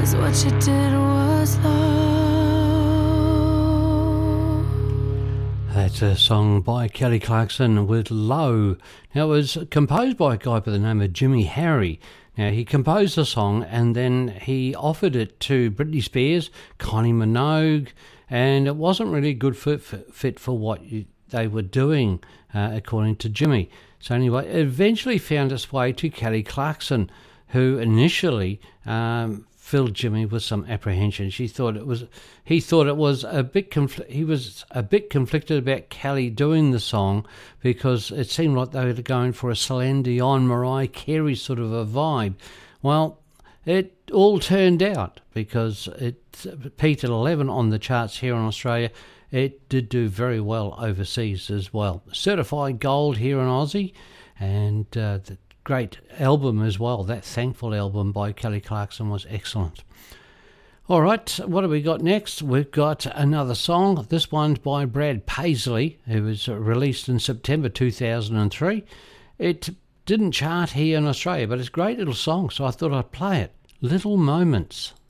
'cause what you did was love. That's a song by Kelly Clarkson with Low. Now, it was composed by a guy by the name of Jimmy Harry. Now, he composed the song and then he offered it to Britney Spears, Kylie Minogue, and it wasn't really a good fit for what they were doing, according to Jimmy. So anyway, it eventually found its way to Kelly Clarkson, who initially filled Jimmy with some apprehension. He thought it was a bit he was a bit conflicted about Kelly doing the song because it seemed like they were going for a Celine Dion, Mariah Carey sort of a vibe. Well, it all turned out because it peaked at 11 on the charts here in Australia. It did do very well overseas as well. Certified gold here in Aussie, and the great album as well. That Thankful album by Kelly Clarkson was excellent. All right, what have we got next? We've got another song. This one's by Brad Paisley, who was released in September 2003. It didn't chart here in Australia, but it's a great little song, so I thought I'd play it. Little Moments.